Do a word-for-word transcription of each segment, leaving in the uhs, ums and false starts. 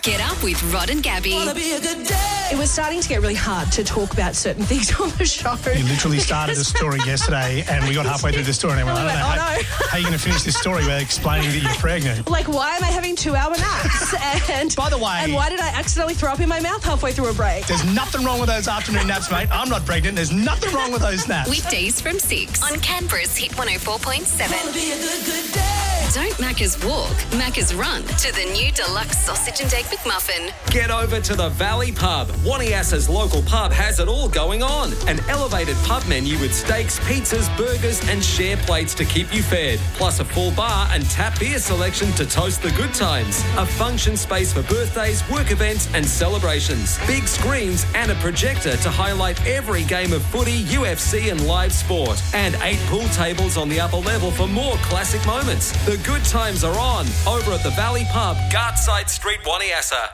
Get up with Rod and Gabby. It was starting to get really hard to talk about certain things on the show. You literally started a story yesterday and we got halfway through the story and I went, I don't know, oh, how, no. how are you going to finish this story without explaining that you're pregnant? Like, why am I having two-hour naps? And by the way... And why did I accidentally throw up in my mouth halfway through a break? There's nothing wrong with those afternoon naps, mate. I'm not pregnant. There's nothing wrong with those naps. Weekdays from six on Canberra's Hit one oh four point seven. Don't Macca's walk, Macca's run to the new deluxe sausage and egg McMuffin. Get over to the Valley Pub. Waniasa's local pub has it all going on. An elevated pub menu with steaks, pizzas, burgers and share plates to keep you fed. Plus a full bar and tap beer selection to toast the good times. A function space for birthdays, work events and celebrations. Big screens and a projector to highlight every game of footy, U F C and live sport. And eight pool tables on the upper level for more classic moments. The good times are on over at the Valley Pub, Gartside Street, Waniasa.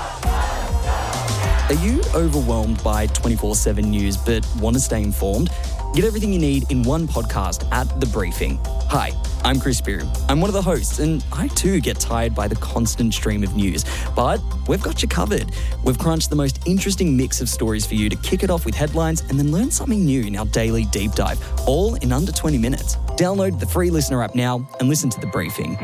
Are you overwhelmed by twenty-four seven news but want to stay informed? Get everything you need in one podcast at The Briefing. Hi, I'm Chris Spear. I'm one of the hosts, and I too get tired by the constant stream of news. But we've got you covered. We've crunched the most interesting mix of stories for you to kick it off with headlines and then learn something new in our daily deep dive, all in under twenty minutes. Download the free Listener app now and listen to The Briefing.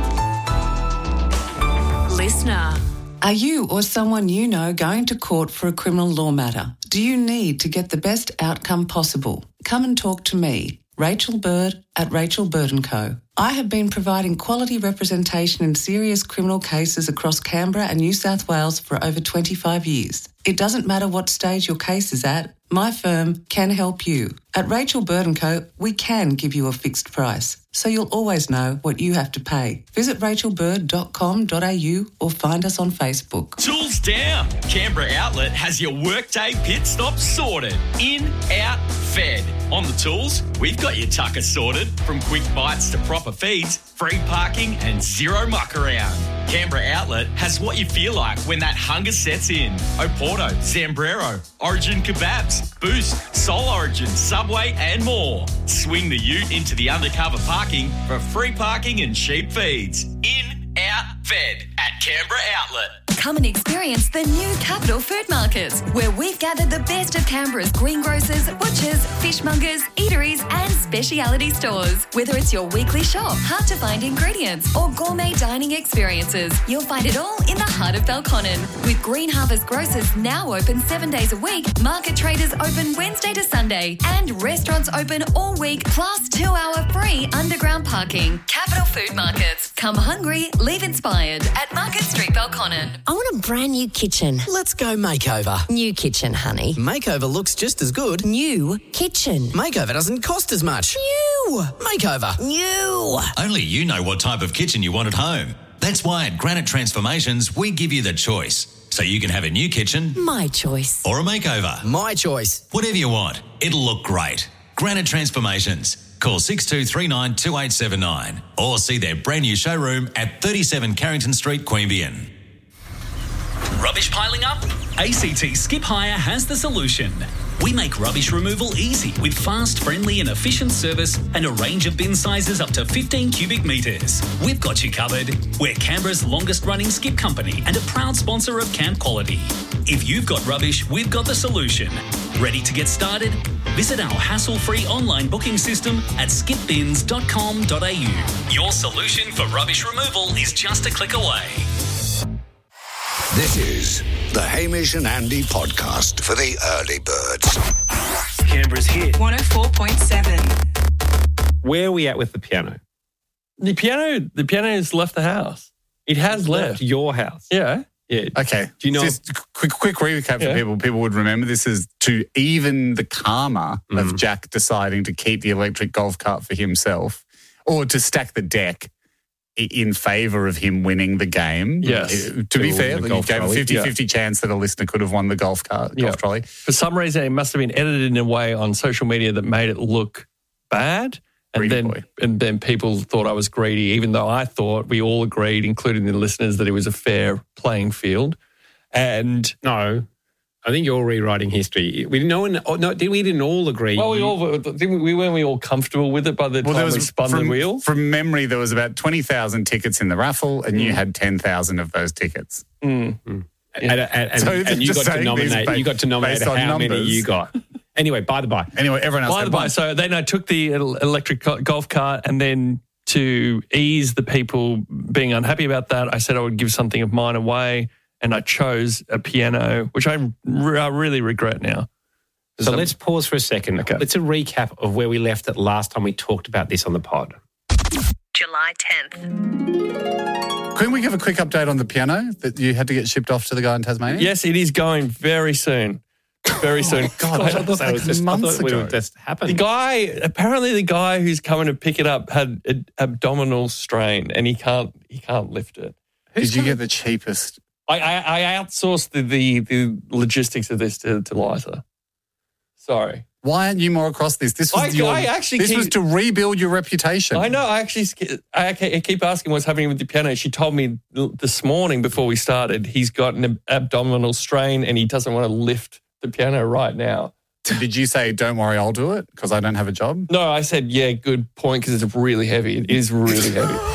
Listener. Are you or someone you know going to court for a criminal law matter? Do you need to get the best outcome possible? Come and talk to me, Rachel Bird at Rachel Bird and Co. I have been providing quality representation in serious criminal cases across Canberra and New South Wales for over twenty-five years. It doesn't matter what stage your case is at, my firm can help you. At Rachel Bird and Co, we can give you a fixed price, so you'll always know what you have to pay. Visit rachel bird dot com dot a u or find us on Facebook. Tools down. Canberra Outlet has your workday pit stop sorted. In, out, fed. On the tools, we've got your tucker sorted, from quick bites to proper feeds, free parking and zero muck around. Canberra Outlet has what you feel like when that hunger sets in. Oporto, Zambrero, Origin Kebabs, Boost, Soul Origin, Subway and more. Swing the ute into the undercover parking for free parking and cheap feeds. In, out, fed at Canberra Outlet. Come and experience the new Capital Food Market, where we've gathered the best of Canberra's greengrocers, butchers, fishmongers, eateries and speciality stores. Whether it's your weekly shop, hard-to-find ingredients or gourmet dining experiences, you'll find it all in the heart of Belconnen. With Green Harvest Grocers now open seven days a week, market traders open Wednesday to Sunday and restaurants open all week, plus two-hour free underground parking. Capital Food Markets. Come hungry, leave inspired at Market Street, Belconnen. I want a brand new kitchen. Let's go makeover. New kitchen, honey. Makeover looks just as good. New kitchen. Makeover doesn't cost as much. New. Makeover. New. Only you know what type of kitchen you want at home. That's why at Granite Transformations, we give you the choice. So you can have a new kitchen. My choice. Or a makeover. My choice. Whatever you want. It'll look great. Granite Transformations. Call six two three nine two eight seven nine or see their brand new showroom at thirty-seven Carrington Street, Queanbeyan. Rubbish piling up? A C T Skip Hire has the solution. We make rubbish removal easy with fast, friendly and efficient service and a range of bin sizes up to fifteen cubic metres. We've got you covered. We're Canberra's longest running skip company and a proud sponsor of Camp Quality. If you've got rubbish, we've got the solution. Ready to get started? Visit our hassle-free online booking system at skip bins dot com dot a u. Your solution for rubbish removal is just a click away. This is the Hamish and Andy podcast for the early birds. Canberra's Hit one oh four point seven. Where are we at with the piano? The piano, the piano has left the house. It has left. left your house. Yeah. Yeah. Okay. Do you know? Just quick, quick recap Yeah. for people. People would remember this is to even the karma Mm. of Jack deciding to keep the electric golf cart for himself, or to stack the deck i- in favour of him winning the game. Yes. Uh, To be To fair, win the you golf gave a trolley, fifty-fifty chance that a listener could have won the golf cart, golf Yeah. trolley. For some reason, it must have been edited in a way on social media that made it look bad. And Greedy then, boy. and then people thought I was greedy, even though I thought we all agreed, including the listeners, that it was a fair playing field. And No, I think you're rewriting history. We didn't know, no, did we didn't all agree? Well, we all didn't we weren't we all comfortable with it by the Well, time there was we spun from, the wheel? From memory, there was about twenty thousand tickets in the raffle, and you had ten thousand of those tickets. Mm. Mm. And, and, and, So and you just got to saying these nominate. ba- You got to nominate based on how many numbers. you got. Anyway, by the by. Anyway, everyone else By had the by, one. so then I took the el- electric go- golf cart, and then to ease the people being unhappy about that, I said I would give something of mine away, and I chose a piano, which I, re- I really regret now. So let's pause for a second. Okay. Let's a recap of where we left it last time we talked about this on the pod. July tenth. Couldn't we give a quick update on the piano that you had to get shipped off to the guy in Tasmania? Yes, it is going very soon. Very soon. God, I thought that was just months we ago. were just happened. The guy, apparently the guy who's coming to pick it up had an abdominal strain and he can't he can't lift it. Did you get the cheapest? I, I, I outsourced the, the, the logistics of this to, to Liza. Sorry. Why aren't you more across this? This was I- your, I actually This keep- was to rebuild your reputation. I know. I actually I I keep asking what's happening with the piano. She told me this morning before we started he's got an ab- abdominal strain and he doesn't want to lift the piano right now. Did you say, don't worry, I'll do it because I don't have a job? No, I said, yeah, good point because it's really heavy. It is really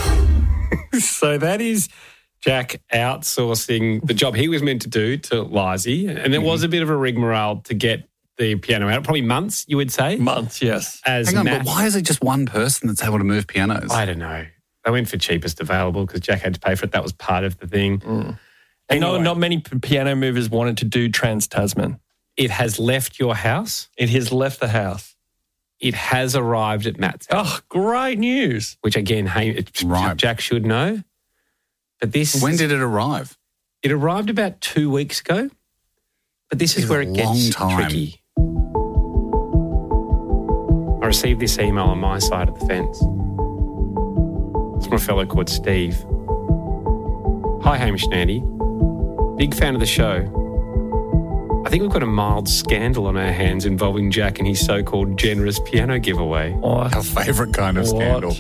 heavy. So that is Jack outsourcing the job he was meant to do to Lizzie. And there was a bit of a rigmarole to get the piano out. Probably months, you would say? Months, yes. As Hang on, Matt, but why is it just one person that's able to move pianos? I don't know. They went for cheapest available because Jack had to pay for it. That was part of the thing. Mm. And no, Anyway. not many p- piano movers wanted to do Trans-Tasman. It has left your house. It has left the house. It has arrived at Matt's house. Oh, great news. Which again, hey, it, Right. Jack should know. But this When did it arrive? It arrived about two weeks ago. But this is It's where a it gets long time. tricky. I received this email on my side of the fence. It's from a fellow called Steve. Hi, Hamish and Andy. Big fan of the show. I think we've got a mild scandal on our hands involving Jack and his so-called generous piano giveaway. What? Our favourite kind of scandal.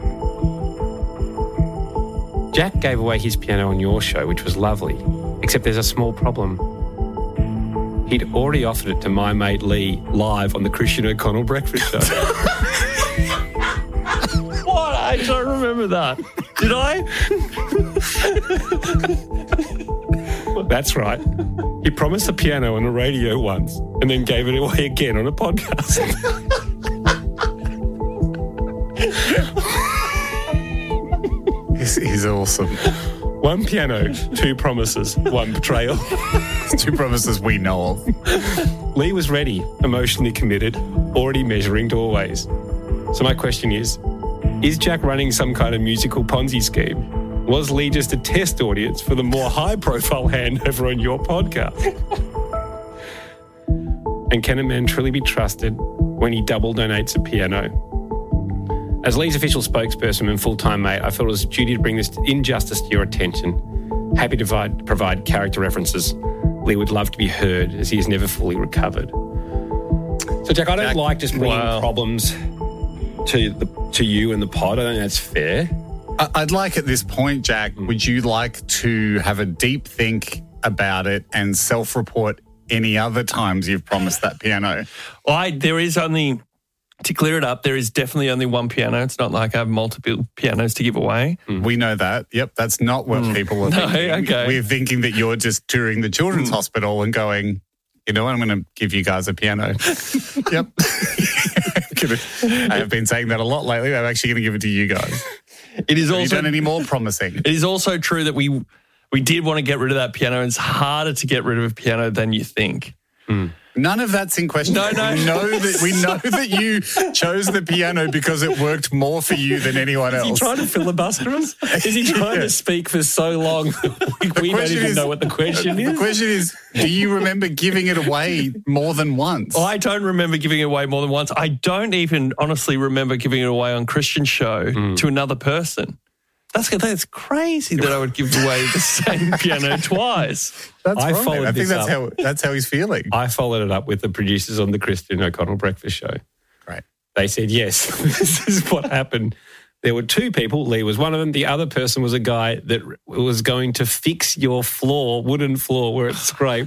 Jack gave away his piano on your show, which was lovely, except there's a small problem. He'd already offered it to my mate Lee live on the Christian O'Connell Breakfast Show. What? I don't remember that. Did I? That's right. He promised a piano on the radio once and then gave it away again on a podcast. This is awesome. One piano, two promises, one betrayal. Two promises we know of. Lee was ready, emotionally committed, already measuring doorways. So my question is, is Jack running some kind of musical Ponzi scheme? Was Lee just a test audience for the more high-profile handover on your podcast? And can a man truly be trusted when he double donates a piano? As Lee's official spokesperson and full-time mate, I felt it was a duty to bring this injustice to your attention. Happy to provide, provide character references. Lee would love to be heard as he has never fully recovered. So, Jack, I don't Jack, like just bringing wow. problems to the to you and the pod. I don't think that's fair. I- I'd like at this point, Jack, would you like to have a deep think about it and self-report any other times you've promised that piano? Well, I, there is only, to clear it up, there is definitely only one piano. It's not like I have multiple pianos to give away. We know that. Yep, that's not what people are No, thinking. okay. We're thinking that you're just touring the children's hospital and going, you know what, I'm going to give you guys a piano. Yep. I have been saying that a lot lately. I'm actually going to give it to you guys. It is Have you also done any more promising? It is also true that we we did want to get rid of that piano. It's harder to get rid of a piano than you think. None of that's in question. No, no. We know that, we know that you chose the piano because it worked more for you than anyone else. Is he trying to filibuster us? Is he trying to speak for so long we, we don't question even is- know what the question The is? question is, do you remember giving it away more than once? Well, I don't remember giving it away more than once. I don't even honestly remember giving it away on Christian's show to another person. That's that's crazy that I would give away the same piano twice. That's I right. followed I think this that's up. how that's how he's feeling. I followed it up with the producers on the Christian O'Connell Breakfast Show. Great. They said, yes, this is what happened. There were two people. Lee was one of them. The other person was a guy that was going to fix your floor, wooden floor, where it's scraped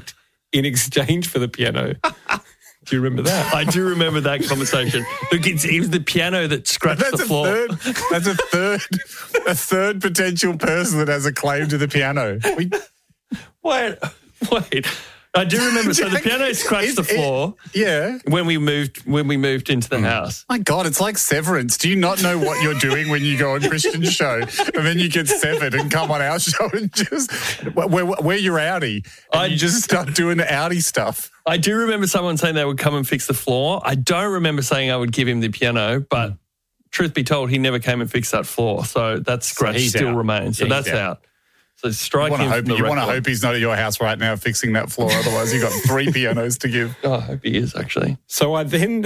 in exchange for the piano. Do you remember that? I do remember that conversation. Look, it's, it was the piano that scratched That's the a floor. third. That's a third. A third potential person that has a claim to the piano. We, Wait, wait. I do remember. So the piano scratched the floor. yeah. When we moved, when we moved into the house. My God, it's like Severance. Do you not know what you're doing when you go on Christian's show and then you get severed and come on our show and just we're, we're your outie and I you just start doing the outie stuff? I do remember someone saying they would come and fix the floor. I don't remember saying I would give him the piano, but truth be told, he never came and fixed that floor. So that scratch he's still out. remains. So Yeah, he's that's out. out. So strike You want to him hope, from the you want to record. hope he's not at your house right now fixing that floor. Otherwise, you've got three pianos to give. Oh, I hope he is, actually. So I then,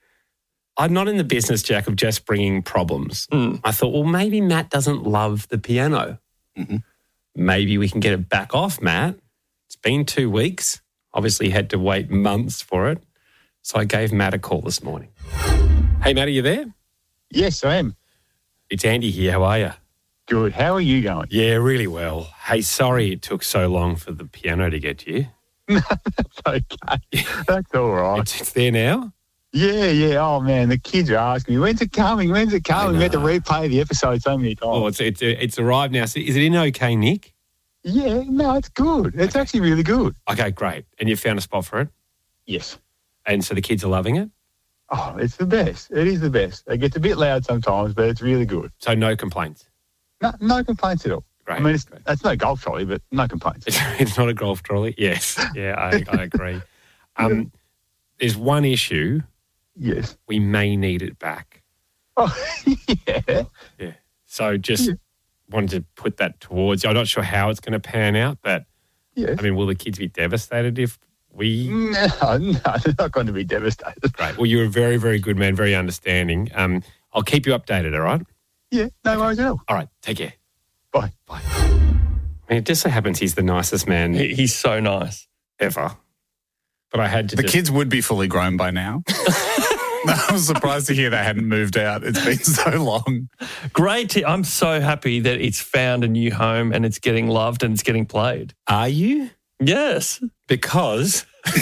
I'm not in the business, Jack, of just bringing problems. Mm. I thought, well, maybe Matt doesn't love the piano. Mm-hmm. Maybe we can get it back off, Matt. It's been two weeks. Obviously, he had to wait months for it. So I gave Matt a call this morning. Hey, Matt, are you there? Yes, I am. It's Andy here. How are you? Good. How are you going? Yeah, really well. Hey, sorry it took so long for the piano to get to you. That's okay. That's all right. It's, it's there now? Yeah, yeah. Oh, man, the kids are asking me, when's it coming? When's it coming? We had to replay the episode so many times. Oh, it's, it's, it's arrived now. So is it in okay, Nick? Yeah, no, it's good. It's actually really good. Okay, great. And you found a spot for it? Yes. And so the kids are loving it? Oh, it's the best. It is the best. It gets a bit loud sometimes, but it's really good. So no complaints? No, no complaints at all. Great. I mean, it's, it's no golf trolley, but no complaints. It's, it's not a golf trolley? Yes. Yeah, I, I agree. Um, there's one issue. Yes. We may need it back. Oh, yeah. Yeah. So just Yeah. wanted to put that towards you. I'm not sure how it's going to pan out, but Yes. I mean, will the kids be devastated if we... No, no, they're not going to be devastated. Great. Well, you're a very, very good man, very understanding. Um, I'll keep you updated, all right? Yeah, no worries at all. All right, take care. Bye. Bye. I mean, it just so happens he's the nicest man He, he's so nice. ever. But I had to The just... kids would be fully grown by now. I was surprised to hear they hadn't moved out. It's been so long. Great. to- I'm so happy that it's found a new home and it's getting loved and it's getting played. Are you? Yes. Because...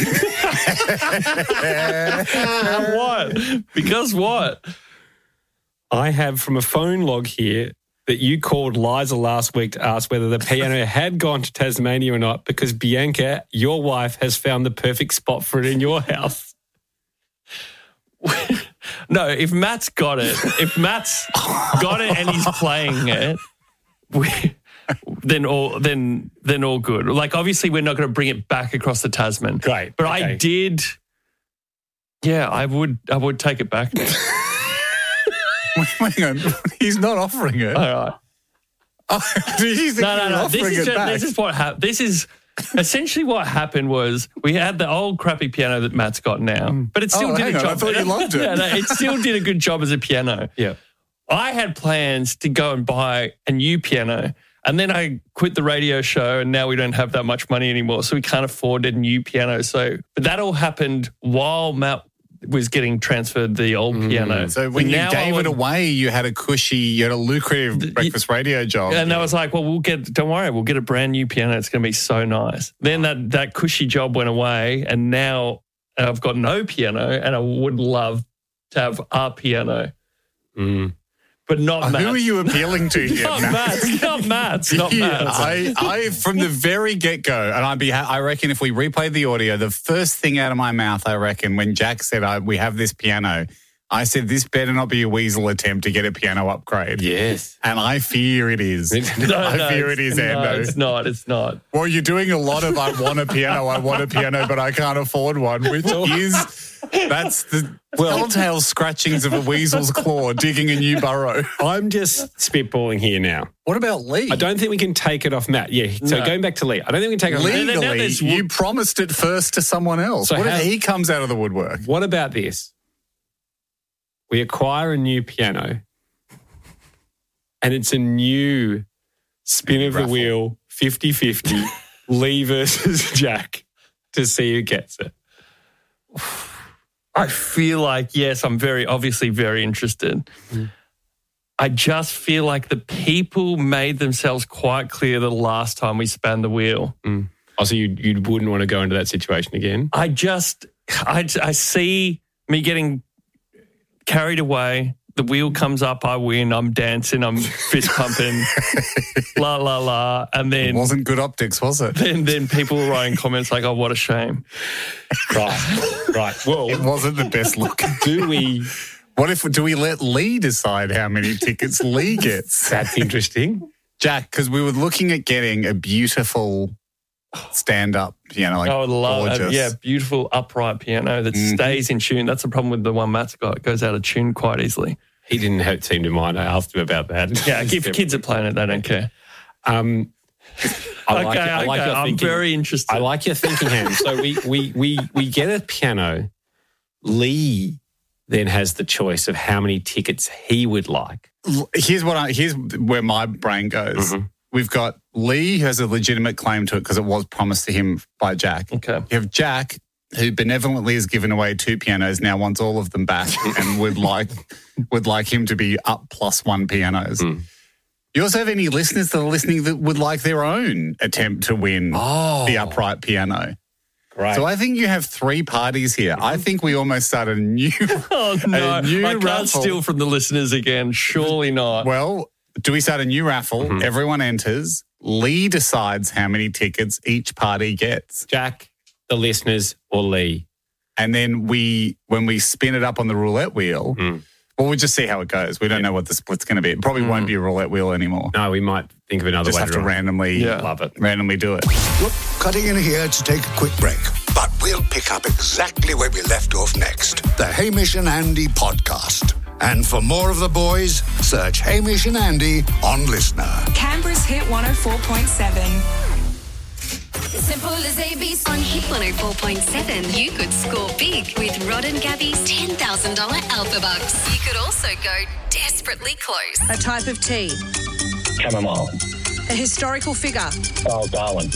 What? Because what? I have from a phone log here that you called Liza last week to ask whether the piano had gone to Tasmania or not because Bianca, your wife, has found the perfect spot for it in your house. No, if Matt's got it, if Matt's got it and he's playing it, we, then all then then all good. Like obviously we're not going to bring it back across the Tasman. Great. But Okay. I did. Yeah, I would. I would take it back. Hang on. He's not offering it. All right. Oh, do you think No, no, you're no. This offering is it just, back? this is what happened. This is essentially what happened was we had the old crappy piano that Matt's got now, but it still Oh, did hang a on. job. I thought you loved it. Yeah, no, it still did a good job as a piano. Yeah. I had plans to go and buy a new piano, and then I quit the radio show, and now we don't have that much money anymore, so we can't afford a new piano. So, but that all happened while Matt was getting transferred the old piano. So when And you now I gave it would- away, you had a cushy, you had a lucrative breakfast radio job. And I was like, well, we'll get, don't worry, we'll get a brand new piano. It's going to be so nice. Then that, that cushy job went away, and now I've got no piano, and I would love to have a piano. Mm. But not Uh, Matt's. who are you appealing to here? Not Matt? Matt's. Not Matt's. Not Yeah, Matt's. I, I, from the very get-go, and I'd be, ha- I reckon if we replayed the audio, the first thing out of my mouth, I reckon, when Jack said, I, we have this piano, I said, this better not be a weasel attempt to get a piano upgrade. Yes. And I fear it is. No, I no, fear it it's- is, no, Ando. it's not. It's not. Well, you're doing a lot of I want a piano, I want a piano, but I can't afford one, which is, that's the telltale scratchings of a weasel's claw digging a new burrow. I'm just spitballing here now. What about Lee? I don't think we can take it off Matt. Yeah, so No. going back to Lee, I don't think we can take it off Matt. Now Legally, there's- you promised it first to someone else. So what how- if he comes out of the woodwork? What about this? We acquire a new piano and it's a new spin of the Raffle. wheel, fifty-fifty, Lee versus Jack to see who gets it. I feel like, yes, I'm very, obviously very interested. Mm. I just feel like the people made themselves quite clear the last time we spun the wheel. Mm. Oh, so you, you wouldn't want to go into that situation again? I just, I, I see me getting carried away. The wheel comes up, I win, I'm dancing, I'm fist pumping, la, la, la. And then... It wasn't good optics, was it? Then then people were writing comments like, oh, what a shame. Right, right. Well... It wasn't the best look. Do we... What if, do we let Lee decide how many tickets Lee gets? That's interesting. Jack, because we were looking at getting a beautiful stand-up piano, like I would love gorgeous. Yeah, beautiful upright piano that Mhm. stays in tune. That's the problem with the one Matt's got. It goes out of tune quite easily. He didn't have, seem to mind. I asked him about that. Yeah, if kids are playing it, they don't care. Um, I like, Okay, it. I like okay, your I'm thinking. very interested. I like your thinking, Ham. So we, we, we, we get a piano. Lee then has the choice of how many tickets he would like. L- Here's what I, here's where my brain goes. Mm-hmm. We've got Lee, who has a legitimate claim to it because it was promised to him by Jack. Okay. You have Jack, who benevolently has given away two pianos, now wants all of them back and would like would like him to be up plus one pianos. Mm. You also have any listeners that are listening that would like their own attempt to win Oh. the upright piano. Right. So I think you have three parties here. I think we almost start a new, Oh, no. a new I can't raffle. steal from the listeners again. Surely not. Well, do we start a new raffle? Mm-hmm. Everyone enters. Lee decides how many tickets each party gets. Jack, the listeners, or Lee? And then we, when we spin it up on the roulette wheel, Mm. well, we'll just see how it goes. We don't know what the split's going to be. It probably won't be a roulette wheel anymore. No, we might think of another Just way have to run. randomly, Yeah. Love it. randomly do it. Look, cutting in here to take a quick break, but we'll pick up exactly where we left off next. The Hamish and Andy podcast. And for more of the boys, search Hamish and Andy on Listener. Canberra's Hit one oh four point seven. Simple as A B C. On Hit one oh four point seven, you could score big with Rod and Gabby's ten thousand dollars Alpha Bucks. You could also go desperately close. A type of tea. Chamomile. A historical figure. Oh, Darwin.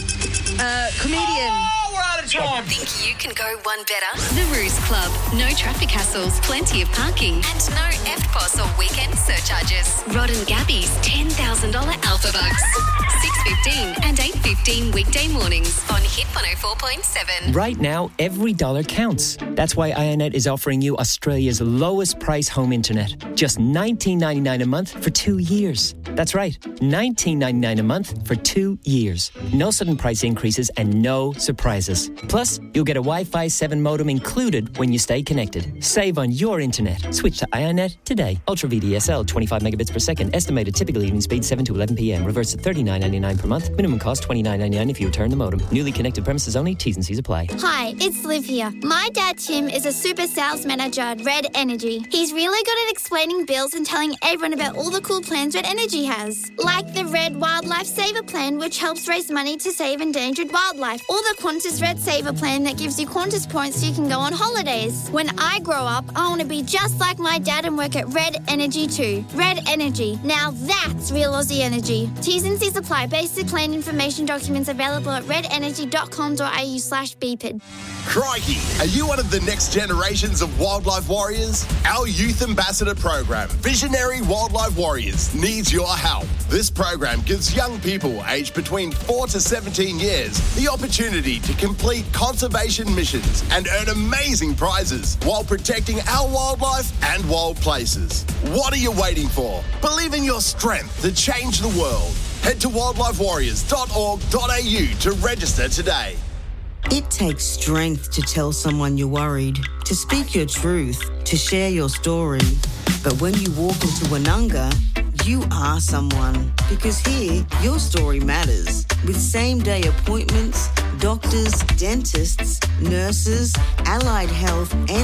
A comedian. Oh, we're out of time. Think you can go one better? The Ruse Club. No traffic hassles, plenty of parking, and no F P O S or weekend surcharges. Rod and Gabby's ten thousand dollars Alpha Bucks. six fifteen and eight fifteen weekday mornings on Hit one oh four point seven. Right now, every dollar counts. That's why Ionet is offering you Australia's lowest price home internet. Just nineteen ninety-nine a month for two years. That's right, nineteen ninety-nine a month for two years. No sudden price increases and no surprises. Plus, you'll get a Wi-Fi seven modem included when you stay connected. Save on your internet. Switch to Ionet today. Ultra V D S L, twenty-five megabits per second. Estimated typical evening speed seven to eleven p.m. Reverse to thirty-nine ninety-nine per month. Minimum cost twenty-nine ninety-nine if you return the modem. Newly connected premises only. T's and C's apply. Hi, it's Liv here. My dad Tim is a super sales manager at Red Energy. He's really good at explaining bills and telling everyone about all the cool plans Red Energy has. Like the Red Wildlife Saver Plan, which helps raise money to save endangered wildlife. Or the Qantas Red Saver Plan that gives you Qantas points so you can go on holidays. When I grow up, I want to be just like my dad and work at Red Energy too. Red Energy. Now that's real Aussie energy. T's and C's apply. Basic plan information documents available at red energy dot com dot a u slash B P I D. Crikey, are you one of the next generations of wildlife warriors? Our youth ambassador program, Visionary Wildlife Warriors, needs your help. This program gives young people aged between four to seventeen years the opportunity to complete conservation missions and earn amazing prizes while protecting our wildlife and wild places. What are you waiting for? Believe in your strength to change the world. Head to wildlife warriors dot org dot a u to register today. It takes strength to tell someone you're worried, to speak your truth, to share your story. But when you walk into Wananga, you are someone. Because here, your story matters. With same-day appointments, doctors, dentists, nurses, allied health, and